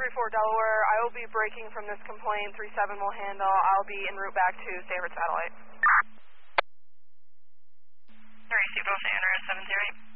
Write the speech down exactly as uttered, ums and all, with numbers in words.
three four Delaware. I will be breaking from this complaint. three seven will handle. I'll be en route back to Favorite Satellite. Three, Super San Andreas seven zero eight.